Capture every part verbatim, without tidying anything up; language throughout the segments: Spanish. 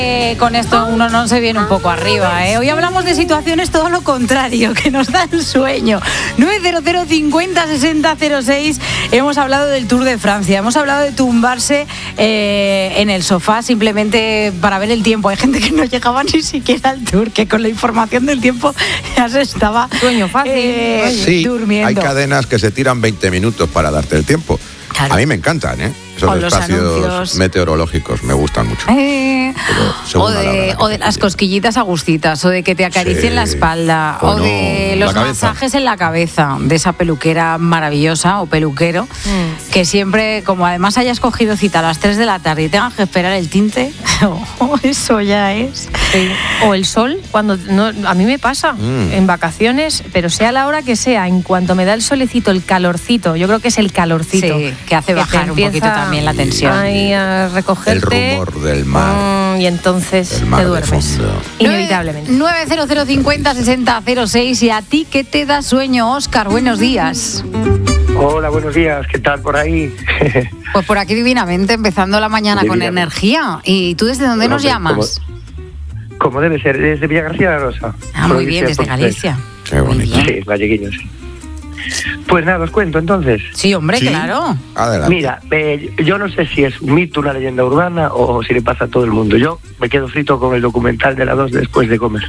Eh, con esto uno no se viene un poco arriba, ¿eh? Hoy hablamos de situaciones todo lo contrario, que nos dan sueño. nueve cero cero cincuenta sesenta cero seis. Hemos hablado del Tour de Francia, hemos hablado de tumbarse eh, en el sofá simplemente para ver el tiempo. Hay gente que no llegaba ni siquiera al Tour, que con la información del tiempo ya se estaba sueño fácil, eh, sí, durmiendo. Hay cadenas que se tiran veinte minutos para darte el tiempo. Claro. A mí me encantan, ¿eh? Esos Con los espacios anuncios meteorológicos me gustan mucho. Eh, o de, o de las cosquillitas agustitas, o de que te acaricien sí. la espalda, o, o no, de los masajes en la cabeza, de esa peluquera maravillosa o peluquero, mm. que siempre, como además hayas cogido cita a las tres de la tarde y tengas que esperar el tinte, oh, eso ya es. Sí. O el sol, cuando no, a mí me pasa mm. en vacaciones, pero sea la hora que sea, en cuanto me da el solecito, el calorcito, yo creo que es el calorcito, sí, que hace que bajar un poquito también la tensión. Ahí a recogerte. El rumor del mar. Mm, y entonces mar te duermes. Inevitablemente. nueve cero cero cincuenta sesenta cero seis. ¿Y a ti qué te da sueño, Óscar? Buenos días. Hola, buenos días. ¿Qué tal por ahí? Pues por aquí divinamente, empezando la mañana con energía. ¿Y tú desde dónde bueno, nos llamas? Como, como debe ser, desde Villa García de la Rosa. Ah, muy bien, desde Galicia. Qué bonito. Sí, galleguiño, sí. Pues nada, os cuento entonces. Sí, hombre, ¿Sí? claro. Adelante. Mira, eh, yo no sé si es un mito, una leyenda urbana o si le pasa a todo el mundo. Yo me quedo frito con el documental de la dos después de comer.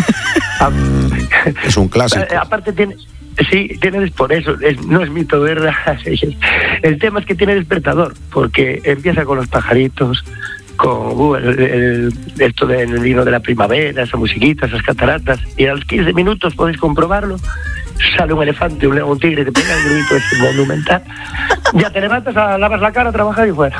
Es un clásico. Aparte tiene... Sí, tiene por eso, es, no es mito, ¿verdad? El tema es que tiene despertador, porque empieza con los pajaritos, con uh, el, el, esto del vino de la primavera, esa musiquita, esas cataratas, y a los quince minutos podéis comprobarlo, sale un elefante, un león, un tigre, te pega el grito ese monumental, ya te levantas, a, lavas la cara, a trabajar y fuera.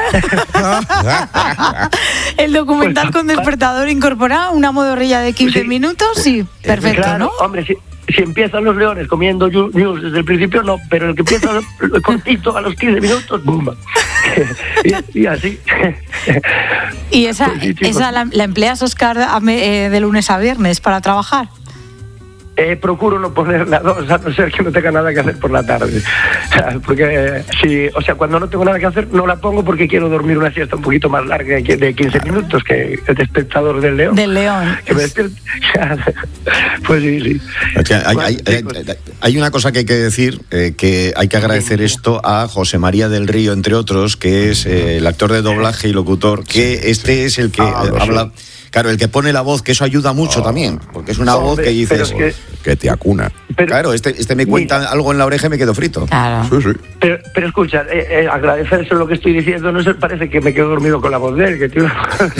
El documental con despertador incorporado, una modorrilla de quince sí. minutos y perfecto, claro, ¿no? Hombre, sí. Si empiezan los leones comiendo news desde el principio, no, pero el que empieza cortito a los quince minutos, ¡bumba! y, y así. ¿Y esa, esa la, la empleas, Óscar, eh, de lunes a viernes para trabajar? Eh, procuro no ponerla dos, a no ser que no tenga nada que hacer por la tarde. Porque, eh, si, o sea, cuando no tengo nada que hacer, no la pongo porque quiero dormir una siesta un poquito más larga de quince minutos que el despertador del león. Del león. Que me despierte. Pues sí, sí. O sea, hay, hay, hay, hay una cosa que hay que decir, eh, que hay que agradecer esto a José María del Río, entre otros, que es eh, el actor de doblaje y locutor, que este es el que ah, eh, habla... Sé. Claro, el que pone la voz, que eso ayuda mucho oh. también, porque es una Hombre, voz que dices es que, que te acuna. Pero, claro, este, este me cuenta mira, algo en la oreja y me quedo frito. Claro. Sí, sí. Pero, pero escucha, eh, eh, agradecerse lo que estoy diciendo, no se parece que me quedo dormido con la voz de él, que tiene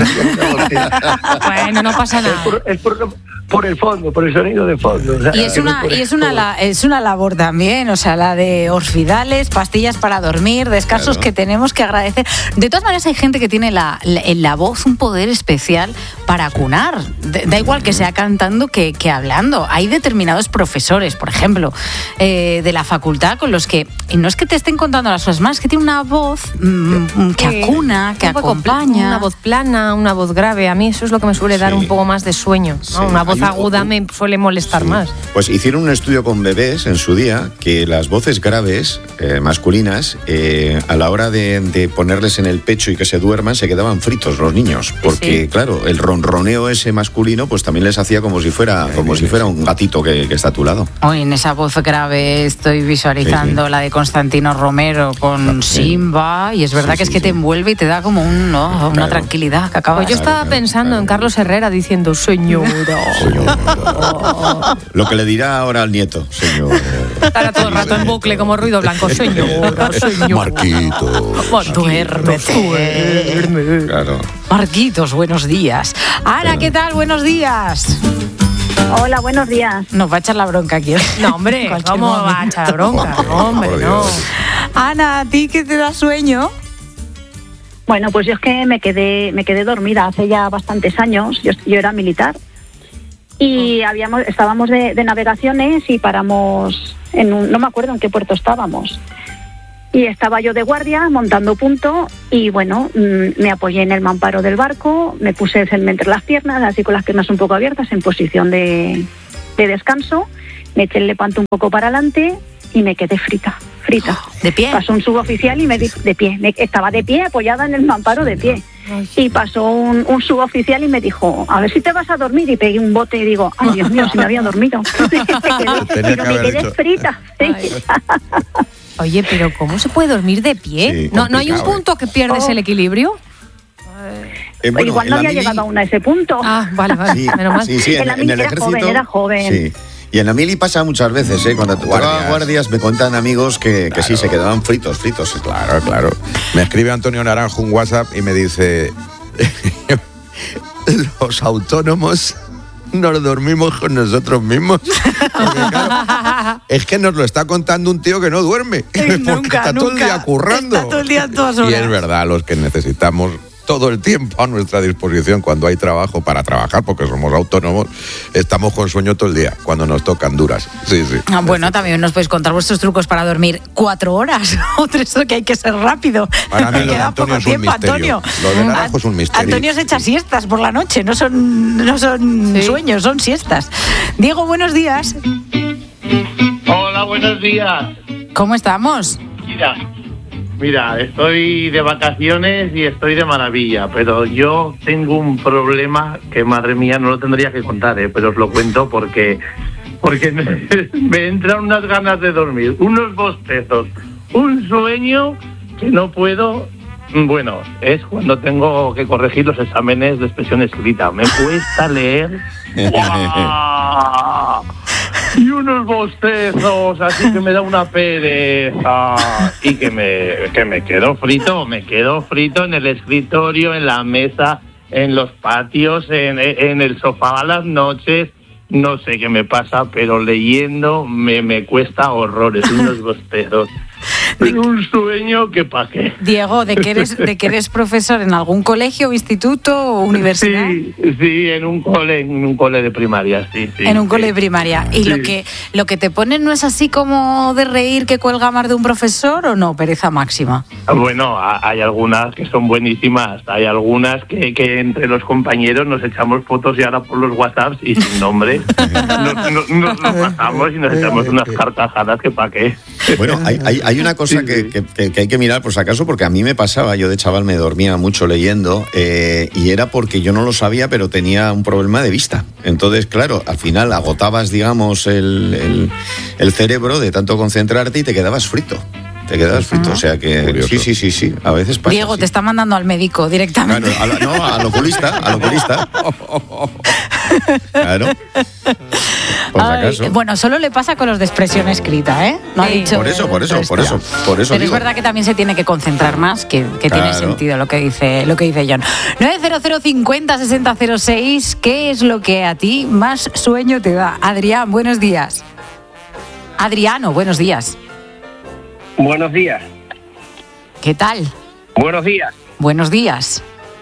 una... Bueno, no pasa nada. Es por, es por, por el fondo, por el sonido de fondo. O sea, y es una, y es una, la, es una labor también, o sea, la de orfidales, pastillas para dormir, descansos claro. que tenemos que agradecer. De todas maneras, hay gente que tiene la, la, en la voz un poder especial para acunar. Da igual que sea cantando que, que hablando. Hay determinados profesores, por ejemplo, eh, de la facultad con los que, y no es que te estén contando las cosas más, que tiene una voz mmm, que sí. acuna, que acompaña. Una voz plana, una voz grave. A mí eso es lo que me suele dar sí. un poco más de sueño, ¿no? Sí. Una voz aguda me suele molestar sí. más. Pues hicieron un estudio con bebés en su día que las voces graves, eh, masculinas, eh, a la hora de, de ponerles en el pecho y que se duerman, se quedaban fritos los niños. Porque, sí. claro, el ronroneo ese masculino pues también les hacía como si fuera como si fuera un gatito que, que está a tu lado. Hoy en esa voz grave estoy visualizando sí, sí. la de Constantino Romero con sí. Simba, y es verdad sí, que es que sí, te envuelve y te da como un, ¿no? una claro. tranquilidad que acaba. Pues yo estaba claro, pensando claro. en Carlos Herrera diciendo señora. Señora. Oh. Lo que le dirá ahora al nieto, señor. Estará todo el rato en bucle como ruido blanco, señora, señora. Marquito. Duérmete. Duerme. Claro. Marquitos, buenos días. Ana, ¿qué tal? Buenos días. Hola, buenos días. Nos va a echar la bronca aquí. No, hombre, ¿cómo momento. va a echar la bronca? No, hombre, no. Ana, ¿a ti qué te da sueño? Bueno, pues yo es que me quedé me quedé dormida hace ya bastantes años. Yo, yo era militar y oh. habíamos estábamos de, de navegaciones y paramos en un, no me acuerdo en qué puerto estábamos. Y estaba yo de guardia, montando punto, y bueno, mmm, me apoyé en el mamparo del barco, me puse entre las piernas, así con las piernas un poco abiertas, en posición de, de descanso, me eché el lepanto un poco para adelante y me quedé frita, frita. ¿De pie? Pasó un suboficial y me dijo, de pie, me, estaba de pie, apoyada en el mamparo de pie. y pasó un, un suboficial y me dijo, a ver si te vas a dormir, y pegué un bote y digo, ay Dios mío, si me había dormido. Pero me quedé frita. Oye, pero ¿cómo se puede dormir de pie? Sí, ¿No, ¿No hay un punto que pierdes Oh. el equilibrio? Eh, bueno, Igual en no la había mili- llegado aún a ese punto. Ah, vale, vale. Sí, Menos mal. sí, sí, en, En la en mili el era ejército. joven, era joven. Sí. Y en la mili pasa muchas veces, ¿eh? Cuando te Guardias. guardias. guardias, me cuentan amigos que, que sí, se quedaban fritos, fritos. Claro, claro. Me escribe Antonio Naranjo un WhatsApp y me dice, los autónomos nos dormimos con nosotros mismos. Porque, claro, es que nos lo está contando un tío que no duerme. Porque Nunca, está todo el nunca. día currando. Está todo el día a todas Y horas. es verdad, los que necesitamos todo el tiempo a nuestra disposición cuando hay trabajo para trabajar, porque somos autónomos, estamos con sueño todo el día, cuando nos tocan duras. Sí, sí. Ah, bueno, también nos podéis contar vuestros trucos para dormir cuatro horas o tres, que hay que ser rápido. Para mí Me lo de queda Antonio poco es un tiempo, misterio. Antonio. Lo de Naranjo es un misterio. Antonio se echa siestas por la noche, no son, no son Sí. sueños, son siestas. Diego, buenos días. Hola, buenos días. ¿Cómo estamos? Mira, mira, estoy de vacaciones y estoy de maravilla, pero yo tengo un problema que, madre mía, no lo tendría que contar, ¿eh? Pero os lo cuento porque, porque me, me entran unas ganas de dormir, unos bostezos, un sueño que no puedo. Bueno, es cuando tengo que corregir los exámenes de expresión escrita. Me cuesta leer. ¡Guau! Y unos bostezos, así que me da una pereza. Y que me, que me quedo frito, me quedo frito en el escritorio, en la mesa, en los patios, en, en el sofá a las noches. No sé qué me pasa, pero leyendo me, me cuesta horrores, unos bostezos. Pero un sueño que pa' qué. Diego, ¿de que eres, de que eres profesor en algún colegio, instituto o universidad? Sí, sí, en un cole, en un cole de primaria, sí, sí. En un sí. cole de primaria. ¿Y Sí. lo que lo que te ponen no es así como de reír que cuelga más de un profesor o no? Pereza máxima. Bueno, a- hay algunas que son buenísimas, hay algunas que, que entre los compañeros nos echamos fotos y ahora por los WhatsApps y sin nombre nos, nos- nos lo pasamos y nos echamos unas carcajadas que pa' qué. Bueno, hay, hay, hay una cosa Sí, que, sí. que- que- que hay que mirar por si acaso, porque a mí me pasaba, yo de chaval me dormía mucho leyendo, eh, y era porque yo no lo sabía, pero tenía un problema de vista. Entonces, claro, al final agotabas, digamos, el, el- el cerebro de tanto concentrarte y te quedabas frito. Te quedabas frito, o sea que Curioso. sí, sí, sí, sí, a veces pasa. Diego, sí. te está mandando al médico directamente. Claro, a la- no, al oculista, al oculista. Claro. Por si Ay, acaso. bueno, solo le pasa con los de expresión escrita, ¿eh? No ha Sí. dicho Por eso, por eso, el por resto. eso, por eso Pero digo. es verdad que también se tiene que concentrar más, que, que tiene Claro. sentido lo que dice lo que dice John. nueve cero cero cincuenta sesenta cero seis, ¿qué es lo que a ti más sueño te da? Adrián, buenos días. Adriano, buenos días. Buenos días, ¿Qué tal? buenos días. Buenos días.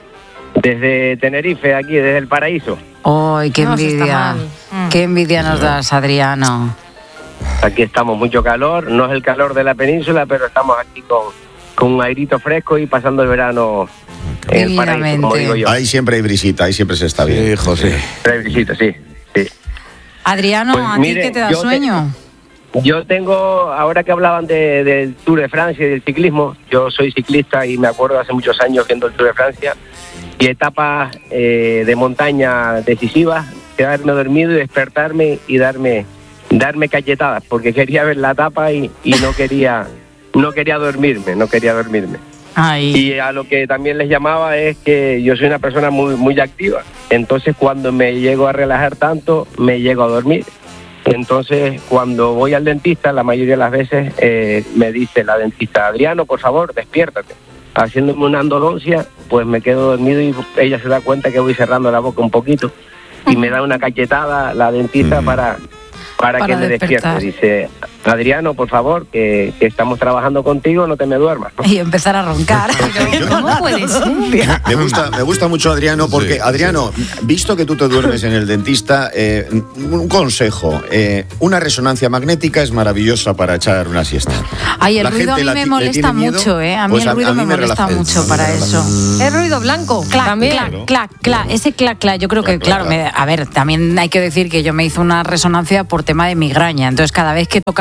Desde Tenerife, aquí, desde el paraíso. ¡Ay, qué No, eso está envidia! mal. Mm. ¡Qué envidia nos das, Adriano! Aquí estamos, mucho calor. No es el calor de la península, pero estamos aquí con, con un airito fresco y pasando el verano en el paraíso, como digo yo. Ahí siempre hay brisita, ahí siempre se está bien. Sí, José. Tres visitas, sí, sí. Adriano, Pues ¿a mire, ti qué te da yo te- sueño? Yo tengo, ahora que hablaban de- del Tour de Francia y del ciclismo, yo soy ciclista y me acuerdo hace muchos años viendo el Tour de Francia y etapas eh, de montaña decisivas, quedarme dormido y despertarme y darme darme cachetadas porque quería ver la etapa y, y no quería no quería dormirme, no quería dormirme. Ay. Y a lo que también les llamaba es que yo soy una persona muy muy activa, entonces cuando me llego a relajar tanto, me llego a dormir. Entonces, cuando voy al dentista, la mayoría de las veces eh, me dice la dentista, Adriano, por favor, despiértate. Haciéndome una endodoncia, pues me quedo dormido y ella se da cuenta que voy cerrando la boca un poquito y me da una cachetada la dentista Mm. para, para, Para que me despertar. despierte. Dice, Adriano, por favor, que, que estamos trabajando contigo, no te me duermas. Y empezar a roncar. ¿Cómo puede ser? Me gusta, me gusta mucho Adriano porque, Sí, Adriano, visto que tú te duermes en el dentista, eh, un consejo, eh, una resonancia magnética es maravillosa para echar una siesta. Ay, el La ruido a gente mí la me ti- le molesta tiene miedo, mucho, ¿eh? A mí pues el ruido me, molesta relaja. mucho para eso. Es ruido blanco. Clac, también. clac, clac, clac. Ese clac, clac, yo creo que, Clac, clac, claro, me- a ver, también hay que decir que yo me hice una resonancia por tema de migraña. Entonces, cada vez que tocaba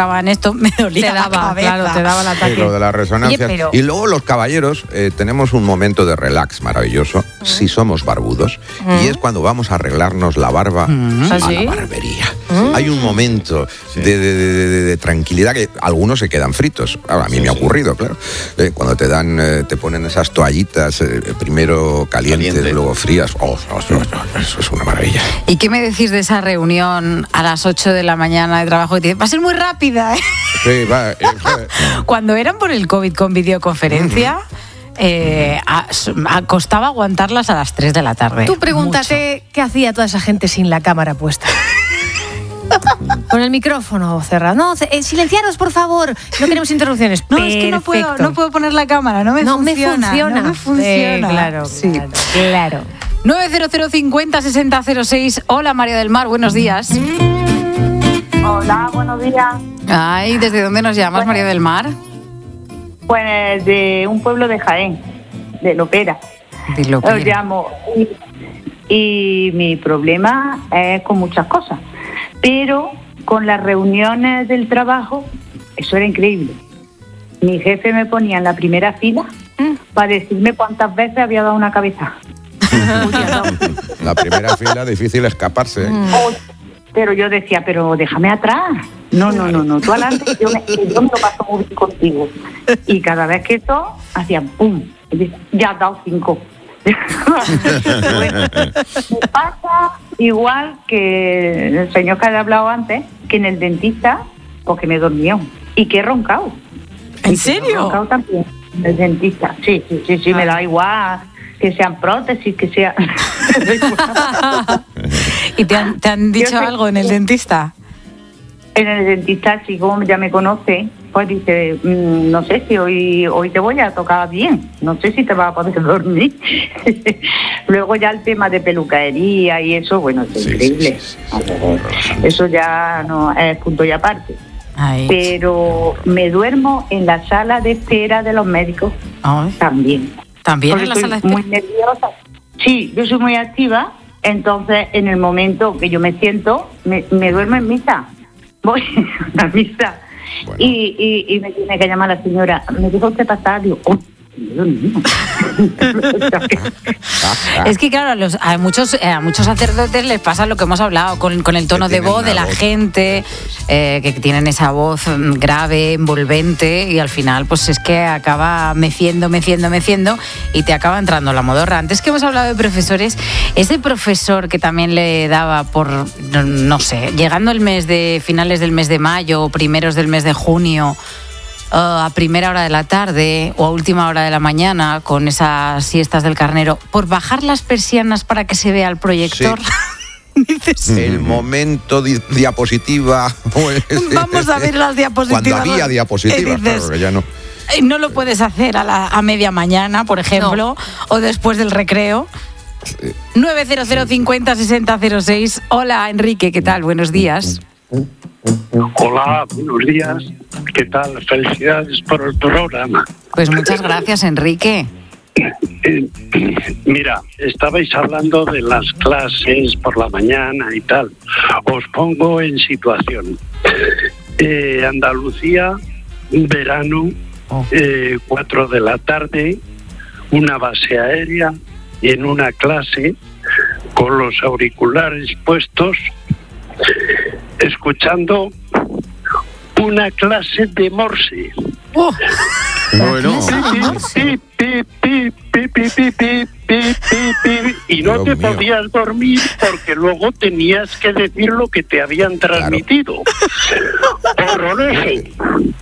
escuchaban esto, me dolía Te daba, la cabeza. claro, te daba el ataque. Sí, lo de las resonancias. Oye, pero- Y luego los caballeros eh, tenemos un momento de relax maravilloso, si somos barbudos, y es cuando vamos a arreglarnos la barba Mm. a ¿Ah, sí? la barbería. Hay un momento de, de- de- de- de tranquilidad que algunos se quedan fritos. Ahora, a mí me ha ocurrido, claro. Eh, cuando te dan, eh, te ponen esas toallitas, eh, primero calientes, Caliente. luego frías. Oh, oh, oh, oh, eso es una maravilla. ¿Y qué me decís de esa reunión a las ocho de la mañana de trabajo? Y te dice, va a ser muy rápida, ¿eh? Sí, va, eh, eh, Cuando eran por el COVID con videoconferencia, eh, a- a- costaba aguantarlas a las tres de la tarde. Tú pregúntate qué hacía toda esa gente sin la cámara puesta. Con el micrófono cerrado. No, ce- eh, silenciaros, por favor. No queremos interrupciones. No, es que no puedo, Perfecto. no puedo poner la cámara, no me No me funciona. funciona. No me funciona. Eh, claro, Sí. claro, claro. nueve cero cero cincuenta sesenta cero seis. Hola, María del Mar, buenos días. Hola, buenos días. Ay, ¿desde dónde nos llamas, María del Mar? Pues de un pueblo de Jaén, de Lopera. Dilo, Os Pira. llamo. Y, y mi problema es con muchas cosas. Pero con las reuniones del trabajo, eso era increíble. Mi jefe me ponía en la primera fila para decirme cuántas veces había dado una cabeza. la primera fila difícil escaparse. ¿eh? O- Pero yo decía, pero déjame atrás. No, no, no, no, tú adelante, yo me, yo me lo paso muy bien contigo. Y cada vez que eso, hacía pum, y dice, ya has dado cinco. Bueno, me pasa igual que el señor que había hablado antes, que en el dentista, porque me dormió y que he roncado. ¿En Y que serio? he roncado también en el dentista. Sí, sí, sí, sí, me da igual que sean prótesis, que sea... ¿Y te han, te han dicho Yo sé- algo en el dentista? En el dentista, si como ya me conoce, pues dice, mm, no sé si hoy hoy te voy a tocar bien, no sé si te vas a poder dormir. Luego ya el tema de peluquería y eso, bueno, es Sí, increíble. sí, sí, sí. Eso ya no es punto y aparte. Ay. Pero me duermo en la sala de espera de los médicos Ay. también. ¿También Porque en la estoy sala de muy espera? nerviosa. Sí, yo soy muy activa, entonces en el momento que yo me siento, me, me duermo en misa. Voy a misa. Bueno. Y, y, y me tiene que llamar la señora. ¿Me dijo usted pasar? Digo, ¡oh! Dios mío. Es que claro, a, los, a muchos a muchos sacerdotes les pasa lo que hemos hablado con, con el tono Que de tienen voz de una la voz. gente, eh, que tienen esa voz mm, grave, envolvente, y al final pues es que acaba meciendo, meciendo, meciendo y te acaba entrando la modorra. Antes que hemos hablado de profesores, ese profesor que también le daba por, no, no sé, llegando el mes de finales del mes de mayo o primeros del mes de junio, Uh, a primera hora de la tarde o a última hora de la mañana con esas siestas del carnero, por bajar las persianas para que se vea el proyector. Dices, El momento di- diapositiva. vamos a ver las diapositivas. Cuando había Y diapositivas, dices, claro, que ya no. "Eh, no lo puedes hacer a, la, a media mañana, por ejemplo, o después del recreo. nueve cero cero cincuenta sesenta cero seis. Hola, Enrique, ¿qué tal? Buenos días. Hola, buenos días. ¿Qué tal? Felicidades por el programa. Pues muchas gracias, Enrique. Eh, mira, estabais hablando de las clases por la mañana y tal. Os pongo en situación. Eh, Andalucía, verano, eh, cuatro de la tarde, una base aérea, en una clase, con los auriculares puestos, escuchando una clase de Morse. Oh, Bueno, Pi, pi, pi, pi, pi, pi, pi, pi, pi, pi, y no Dios te mío. podías dormir porque luego tenías que decir lo que te habían transmitido. Horroroso.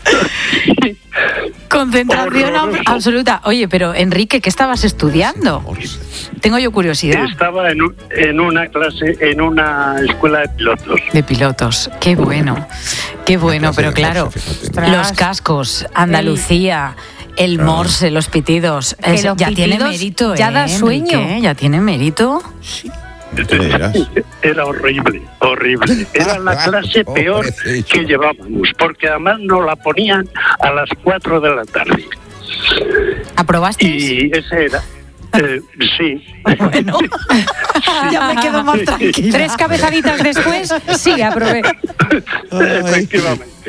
concentración ab- Horroroso. absoluta. Oye, pero Enrique, ¿qué estabas estudiando? Tengo yo curiosidad. Estaba en, un- en una clase, en una escuela de pilotos. De pilotos. Qué bueno. Qué bueno, clase pero de claro, Morse, fíjate. los cascos, Andalucía, el Claro. Morse, los pitidos. Que Es- los ya tiene pitidos mérito, ya ¿eh, da sueño. Enrique? Ya tiene mérito. ¿qué me dirás? Era horrible, horrible. Era la clase peor Pobrecito. que llevábamos, porque además nos la ponían a las cuatro de la tarde. ¿Aprobasteis? Y ese era. Eh, sí. Bueno, ya me quedo más tranquila. Tres cabezaditas después, sí, aprobé. Efectivamente.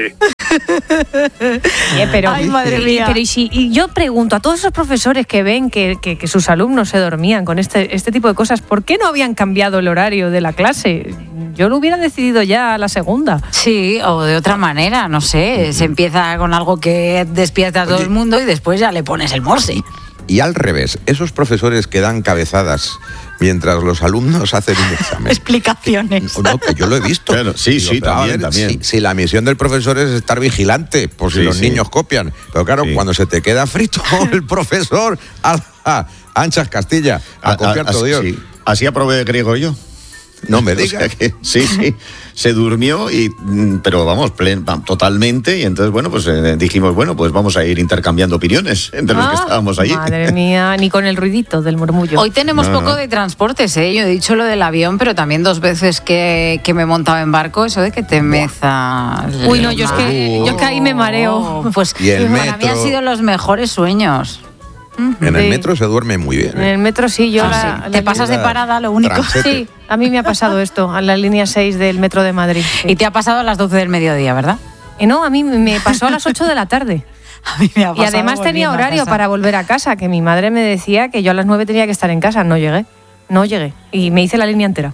Eh, pero, Ay, madre mía. Pero y, si, y yo pregunto a todos esos profesores que ven que, que, que sus alumnos se dormían con este, este tipo de cosas, ¿por qué no habían cambiado el horario de la clase? Yo lo hubiera decidido ya a la segunda. Sí, o de otra manera, no sé. Se empieza con algo que despierta a todo Oye. el mundo y después ya le pones el morse. Y al revés, esos profesores que dan cabezadas mientras los alumnos hacen un examen. Explicaciones. No, que yo lo he visto. Claro, sí, sí, pero a también, ver, también. Si, si la misión del profesor es estar vigilante, por si Sí, los sí. niños copian. Pero claro, Sí. cuando se te queda frito el profesor, a, a anchas Castilla, a, copiar todo Dios. Sí. Así aprobé griego yo. No me O digas. sea que, sí, sí, se durmió, y, mm, pero vamos, plen, vamos, totalmente, y entonces, bueno, pues eh, dijimos, bueno, pues vamos a ir intercambiando opiniones entre los que Ah, estábamos allí. Madre mía, ni con el ruidito del murmullo. Hoy tenemos No, poco no. de transportes, ¿eh? Yo he dicho lo del avión, pero también dos veces que, que me he montado en barco, eso de que te meza... Uy, no, yo es que, yo es que ahí me mareo. Pues Y el para mí metro. han sido los mejores sueños. En el Sí. metro se duerme muy bien. En ¿eh? el metro sí, yo Ah, la, sí. la Te pasas de línea- parada, lo único. Transete. Sí, a mí me ha pasado esto, a la línea seis del metro de Madrid. Sí. Y te ha pasado a las doce del mediodía, ¿verdad? Eh, no, a mí me pasó a las ocho de la tarde. A mí me ha Y pasado además tenía volviendo a horario casa. para volver a casa, que mi madre me decía que yo a las nueve tenía que estar en casa. No llegué, no llegué. Y me hice la línea entera.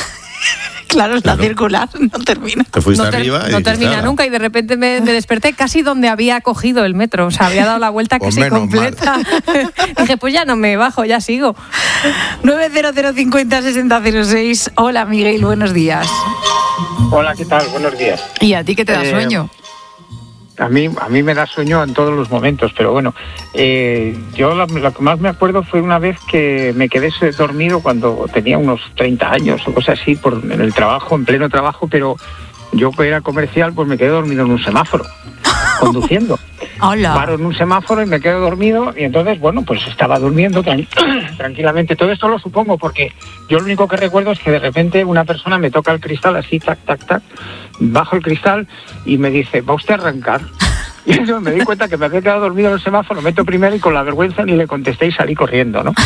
Claro, es la circular, no termina. Te fuiste no ter- arriba y no dijiste, termina "Ala". nunca y de repente me, me desperté casi donde había cogido el metro. O sea, había dado la vuelta Pues casi menos completa. Dije, pues ya no me bajo, ya sigo. nueve cero cero cincuenta sesenta cero seis. Hola, Miguel, buenos días. Hola, ¿qué tal? Buenos días. ¿Y a ti qué te da Eh, sueño? A mí, a mí me da sueño en todos los momentos, pero bueno, eh, yo lo, lo que más me acuerdo fue una vez que me quedé dormido cuando tenía unos treinta años o cosas así, por, en el trabajo, en pleno trabajo, pero yo que era comercial, pues me quedé dormido en un semáforo, conduciendo. Hola. Paro en un semáforo y me quedo dormido y entonces, bueno, pues estaba durmiendo tran- tranquilamente. Todo esto lo supongo porque yo lo único que recuerdo es que de repente una persona me toca el cristal así, tac, tac, tac, bajo el cristal y me dice, ¿va usted a arrancar? Y eso me di cuenta que me había quedado dormido en el semáforo, meto primero y con la vergüenza ni le contesté y salí corriendo, ¿no?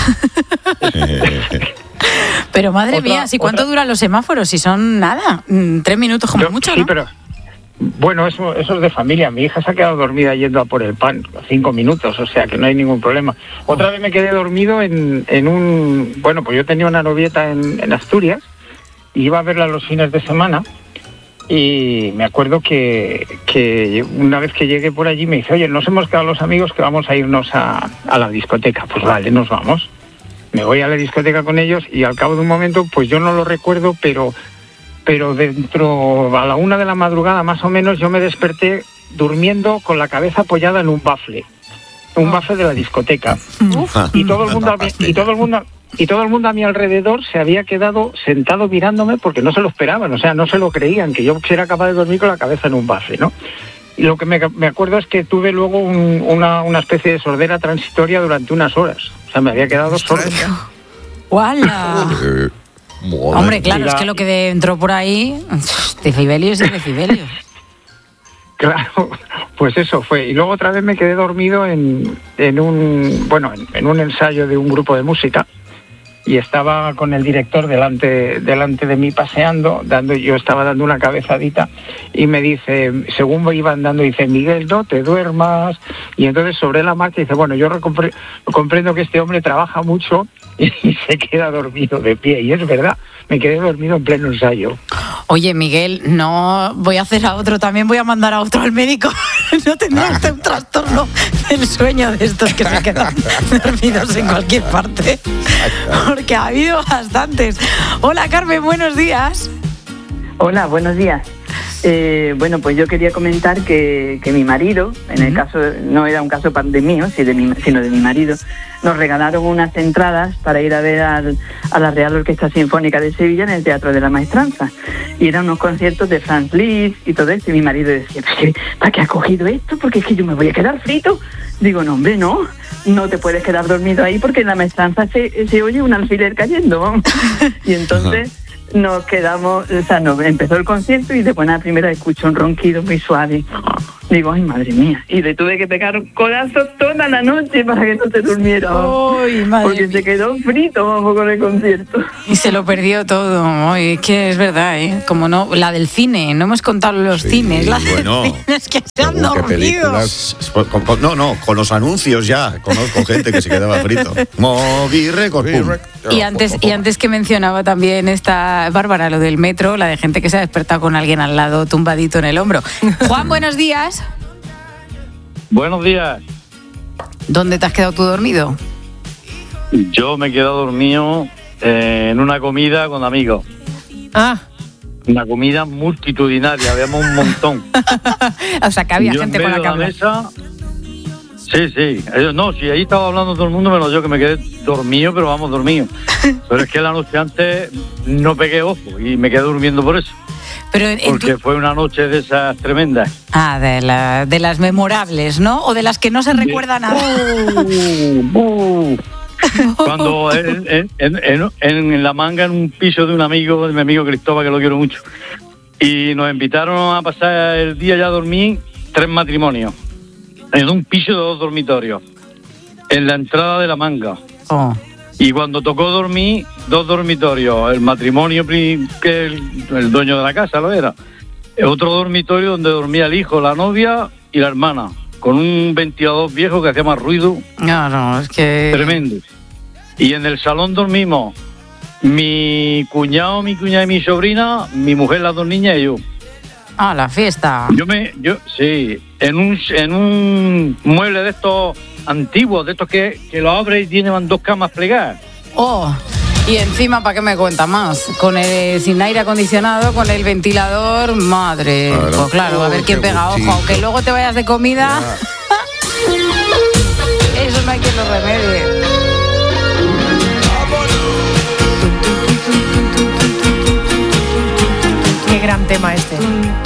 Pero madre otra- mía, ¿si cuánto otra- duran los semáforos? Si son nada, mm, tres minutos como Yo- mucho, sí, ¿no? pero bueno, eso, eso es de familia. Mi hija se ha quedado dormida yendo a por el pan, cinco minutos, o sea que no hay ningún problema. Otra vez me quedé dormido en, en un... Bueno, pues yo tenía una novieta en, en Asturias y iba a verla los fines de semana y me acuerdo que, que una vez que llegué por allí me dice, oye, nos hemos quedado los amigos que vamos a irnos a, a la discoteca. Pues vale, nos vamos. Me voy a la discoteca con ellos y al cabo de un momento, pues yo no lo recuerdo, pero... pero dentro, a la una de la madrugada más o menos, yo me desperté durmiendo con la cabeza apoyada en un bafle, un bafle de la discoteca. Y todo el mundo, a mi- y todo el mundo, y todo el mundo a mi alrededor se había quedado sentado mirándome porque no se lo esperaban, o sea, no se lo creían, que yo era capaz de dormir con la cabeza en un bafle, ¿no? Y lo que me, me acuerdo es que tuve luego un- una, una especie de sordera transitoria durante unas horas. O sea, me había quedado sordo. ¡Guala! Eh, joder. Hombre, claro, Y la- es que lo que entró por ahí, decibelios y decibelios. Claro, pues eso fue. Y luego otra vez me quedé dormido en, en un bueno en, en un ensayo de un grupo de música y estaba con el director delante delante de mí paseando, dando yo estaba dando una cabezadita y me dice, según iba andando, dice, Miguel, no te duermas. Y entonces sobre la marcha dice, bueno, yo recompre- comprendo que este hombre trabaja mucho y se queda dormido de pie. Y es verdad, me quedé dormido en pleno ensayo. Oye, Miguel, no voy a hacer a otro, también voy a mandar a otro al médico. No tendrá usted un trastorno del sueño de estos que se quedan dormidos en cualquier parte. Porque ha habido bastantes. Hola, Carmen, buenos días. Hola, buenos días. Eh, bueno, pues yo quería comentar que, que mi marido, en el caso, no era un caso de mío, sino de mi, sino de mi marido, nos regalaron unas entradas para ir a ver al, a la Real Orquesta Sinfónica de Sevilla en el Teatro de la Maestranza. Y eran unos conciertos de Franz Liszt y todo esto. Y mi marido decía, ¿para qué has cogido esto? Porque es que yo me voy a quedar frito. Digo, no, hombre, no, no te puedes quedar dormido ahí porque en la Maestranza se, se oye un alfiler cayendo. Y entonces... nos quedamos, o sea, no, empezó el concierto y de buena primera escucho un ronquido muy suave. Digo, ay, madre mía. Y le tuve que pegar un codazo toda la noche para que no se durmiera. Ay, madre porque mía. se quedó frito, vamos, con el concierto. Y se lo perdió todo. Ay, es que es verdad, ¿eh? Como no, la del cine, no hemos contado los Sí, cines. La bueno. del cine es que se han Según qué dormido. películas. Con- con- no, no, con los anuncios ya. Conozco gente que se quedaba frito. Movi Record, pum. Y antes, y antes que mencionaba también esta Bárbara, lo del metro, la de gente que se ha despertado con alguien al lado tumbadito en el hombro. Juan, buenos días. Buenos días. ¿Dónde te has quedado tú dormido? Yo me he quedado dormido eh, en una comida con amigos. Ah, Una comida multitudinaria, habíamos un montón. o sea, que había Yo gente en con la medio que de hablar. mesa. Sí, sí. Ellos, no, sí, ahí estaba hablando todo el mundo, menos yo que me quedé dormido, pero vamos, dormido. Pero es que la noche antes no pegué ojo y me quedé durmiendo por eso. Pero en, en Porque tu- fue una noche de esas tremendas. Ah, de, la, de las memorables, ¿no? O de las que no se recuerda nada. Cuando en, en, en, en, en La Manga, en un piso de un amigo, de mi amigo Cristóbal, que lo quiero mucho, y nos invitaron a pasar el día ya a dormir, tres matrimonios, en un piso de dos dormitorios, en la entrada de La Manga. Oh. Y cuando tocó dormir, dos dormitorios, el matrimonio pri- que el, el dueño de la casa lo era, otro dormitorio donde dormía el hijo, la novia y la hermana, con un ventilador viejo que hacía más ruido. No, no, es que... Tremendo. Y en el salón dormimos mi cuñado, mi cuñada y mi sobrina, mi mujer, las dos niñas y yo. Ah, la fiesta. Yo me, yo, sí, en un, en un mueble de estos antiguos, de estos que, que lo abres y tienen dos camas plegadas. Oh, y encima, ¿para qué me cuenta más? Con el, sin aire acondicionado, con el ventilador, madre. Claro. Pues claro, a ver Uy, quién qué pega ojo. gustito. Aunque luego te vayas de comida, eso no hay quien lo remedie. Qué gran tema este.